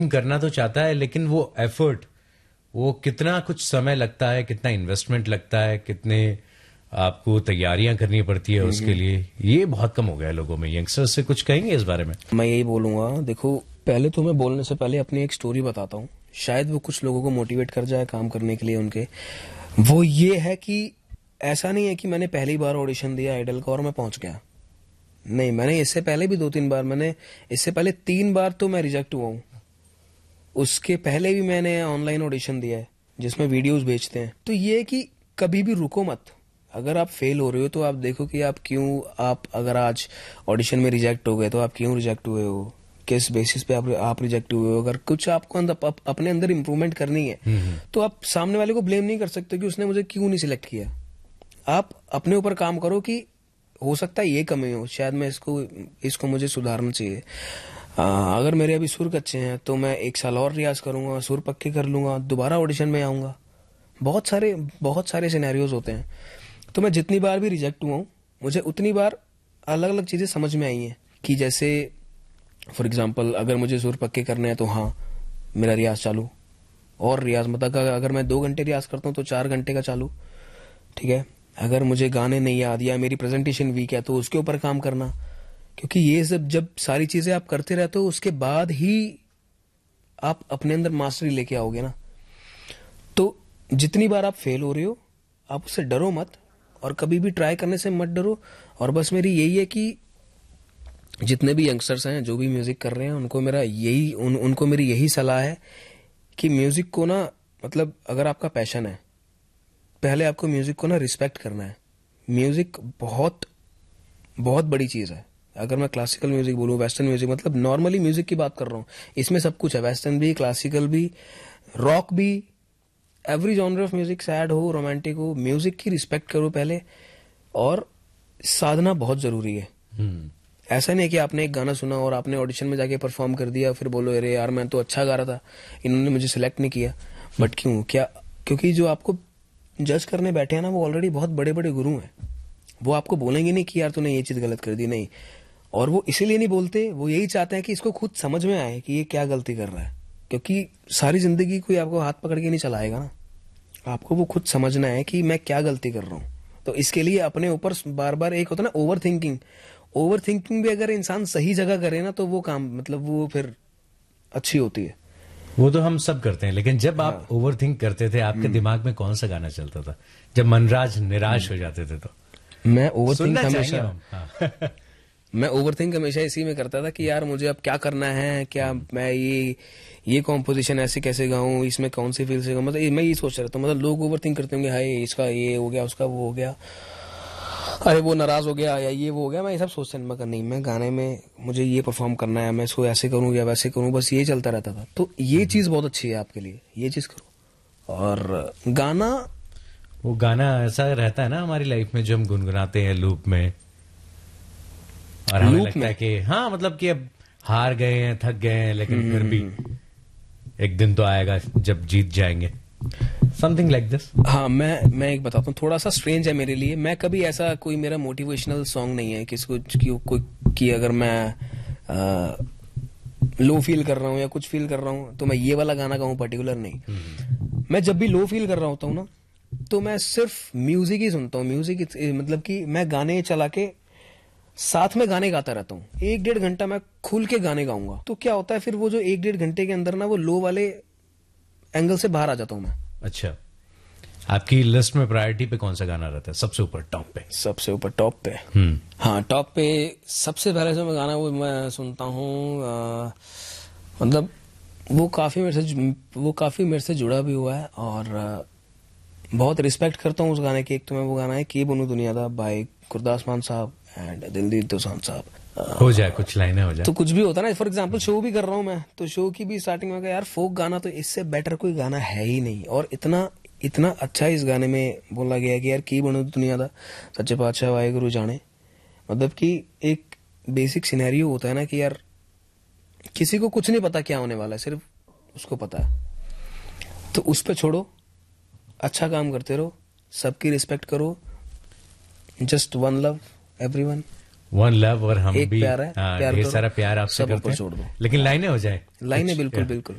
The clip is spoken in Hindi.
करना तो चाहता है, लेकिन वो एफर्ट, वो कितना कुछ समय लगता है, कितना इन्वेस्टमेंट लगता है, कितने आपको तैयारियां करनी पड़ती है उसके लिए, ये बहुत कम हो गया है लोगों में। यंगस्टर्स से कुछ कहेंगे इस बारे में? मैं यही बोलूंगा, देखो पहले तो मैं बोलने से पहले अपनी एक स्टोरी बताता हूँ, शायद वो कुछ लोगों को मोटिवेट कर जाए काम करने के लिए उनके। वो ये है कि ऐसा नहीं है कि मैंने पहली बार ऑडिशन दिया आइडल का और मैं पहुंच गया। नहीं, मैंने इससे पहले भी 2-3 बार, मैंने इससे पहले 3 बार तो मैं रिजेक्ट हुआ हूँ। उसके पहले भी मैंने ऑनलाइन ऑडिशन दिया है जिसमें वीडियोस भेजते हैं। तो ये है कि कभी भी रुको मत। अगर आप फेल हो रहे हो तो आप देखो कि आप क्यों, आप अगर आज ऑडिशन में रिजेक्ट हो गए तो आप क्यों रिजेक्ट हुए हो, किस बेसिस पे आप रिजेक्ट हुए हो। अगर कुछ आपको अपने अंदर इम्प्रूवमेंट करनी है तो आप सामने वाले को ब्लेम नहीं कर सकते कि उसने मुझे क्यों नहीं सिलेक्ट किया। आप अपने ऊपर काम करो कि हो सकता है ये कमी हो, शायद मैं इसको मुझे सुधारना चाहिए। अगर मेरे अभी सुर कच्चे हैं तो मैं 1 साल और रियाज करूंगा, सुर पक्के कर लूंगा, दोबारा ऑडिशन में आऊंगा। बहुत सारे सिनेरियोज होते हैं। तो मैं जितनी बार भी रिजेक्ट हुआ हूं, मुझे उतनी बार अलग अलग चीजें समझ में आई हैं कि जैसे फॉर एग्जांपल अगर मुझे सुर पक्के करने हैं तो हाँ, मेरा रियाज चालू, और रियाज मतलब अगर मैं 2 घंटे रियाज करता हूँ तो 4 घंटे का चालू, ठीक है। अगर मुझे गाने नहीं याद या मेरी प्रेजेंटेशन वीक है तो उसके ऊपर काम करना, क्योंकि ये सब जब सारी चीजें आप करते रहते हो उसके बाद ही आप अपने अंदर मास्टरी लेके आओगे ना। तो जितनी बार आप फेल हो रहे हो आप उससे डरो मत, और कभी भी ट्राई करने से मत डरो। और बस मेरी यही है कि जितने भी यंगस्टर्स हैं जो भी म्यूजिक कर रहे हैं उनको मेरी यही सलाह है कि म्यूजिक को ना, मतलब अगर आपका पैशन है, पहले आपको म्यूजिक को ना रिस्पेक्ट करना है। म्यूजिक बहुत बहुत बड़ी चीज है। अगर मैं क्लासिकल म्यूजिक बोलूं, वेस्टर्न म्यूजिक, मतलब नॉर्मली म्यूजिक की बात कर रहा हूं, इसमें सब कुछ है, वेस्टर्न भी, क्लासिकल भी, रॉक भी, every genre of music, sad हो, रोमांटिक हो, म्यूजिक की रिस्पेक्ट करो पहले। और साधना बहुत जरूरी है। ऐसा नहीं है कि आपने एक गाना सुना और आपने ऑडिशन में जाके परफॉर्म कर दिया फिर बोलो अरे यार मैं तो अच्छा गा रहा था, इन्होंने मुझे सिलेक्ट नहीं किया। बट क्यों? क्या? क्योंकि जो आपको जज करने बैठे हैं ना वो ऑलरेडी बहुत बड़े बड़े गुरु हैं। वो आपको बोलेंगे नहीं कि यार तूने ये चीज गलत कर दी, नहीं। और वो इसीलिए नहीं बोलते, वो यही चाहते हैं कि इसको खुद समझ में आए कि ये क्या गलती कर रहा है। क्योंकि सारी जिंदगी कोई आपको हाथ पकड़ के नहीं चलाएगा ना, आपको वो खुद समझना है कि मैं क्या गलती कर रहा हूं। तो इसके लिए अपने ऊपर बार बार, एक होता है ना ओवर थिंकिंग भी अगर इंसान सही जगह करे ना तो वो काम, मतलब वो फिर अच्छी होती है। वो तो हम सब करते हैं, लेकिन जब आप ओवर थिंक करते थे आपके दिमाग में कौन सा गाना चलता था जब मनराज निराश हो जाते थे? तो मैं ओवरथिंक हमेशा हाँ। मैं ओवरथिंक हमेशा इसी में करता था कि यार मुझे अब क्या करना है, क्या मैं ये कॉम्पोजिशन ऐसे कैसे गाऊं, इसमें कौन सी फील से गाऊं, मतलब मैं ये सोच रहा था। मतलब लोग ओवरथिंक करते होंगे, हाय इसका ये हो गया, उसका वो हो गया, अरे वो नाराज हो गया या ये वो हो गया। मैं ये सब सोचता नहीं, मैं गाने में मुझे ये परफॉर्म करना है, मैं इसको ऐसे करूं या वैसे करूं, बस ये चलता रहता था। तो ये चीज बहुत अच्छी है आपके लिए, ये चीज करो। और गाना, वो गाना ऐसा रहता है ना हमारी लाइफ में जो हम गुनगुनाते हैं लूप में, और हमें लगता है कि हाँ, मतलब कि अब हार गए हैं, थक गए हैं, लेकिन फिर भी एक दिन तो आएगा जब जीत जाएंगे, समथिंग लाइक दिस। हाँ, मैं एक बताता हूँ, थोड़ा सा स्ट्रेंज है मेरे लिए। मैं कभी ऐसा, कोई मेरा मोटिवेशनल सॉन्ग नहीं है कि अगर मैं लो फील कर रहा हूँ या कुछ फील कर रहा हूँ तो मैं ये वाला गाना गाऊं, पर्टिकुलर नहीं। मैं जब भी लो फील कर रहा होता हूँ ना तो मैं सिर्फ म्यूजिक ही सुनता हूँ। म्यूजिक मतलब कि मैं गाने चला के साथ में गाने गाता रहता हूँ। 1-1.5 घंटा मैं खुल के गाने गाऊंगा। तो क्या होता है फिर, वो जो 1-1.5 घंटे के अंदर ना वो लो वाले एंगल से बाहर आ जाता हूँ मैं। अच्छा, आपकी लिस्ट में प्रायोरिटी पे कौन सा गाना रहता है सबसे ऊपर, टॉप पे? सबसे ऊपर टॉप पे, हाँ टॉप पे सबसे पहले जो मैं गाना वो मैं सुनता हूँ, मतलब वो काफी मेरे से जुड़ा भी हुआ है और बहुत रिस्पेक्ट करता हूँ उस गाने की। एक तो मैं वो गाना है की बनू दुनिया दा बाय गुरदास मान साहब एंड दिलजीत दोसांझ साहब। हो जाए कुछ लाइनें हो जाए तो कुछ भी होता है ना, फॉर एग्जांपल शो भी कर रहा हूँ मैं, तो शो की भी स्टार्टिंग में यार फोक गाना तो इससे बेटर कोई गाना है ही नहीं। और इतना अच्छा इस गाने में बोला गया है कि यार की बनू दुनिया दा सच्चे पातशाह वाहेगुरु जाने। मतलब कि एक बेसिक सिनेरियो होता है ना कि यार किसी को कुछ नहीं पता क्या होने वाला है, सिर्फ उसको पता है। तो उस पर छोड़ो, अच्छा काम करते रहो, सबकी रिस्पेक्ट करो, just one love everyone. One love और हम एक भी प्यार है, प्यार ढेर करो, सारा प्यार आपसे सब करते ऊपर हैं। छोड़ दो। लेकिन लाइनें हो जाए लाइनें बिल्कुल बिल्कुल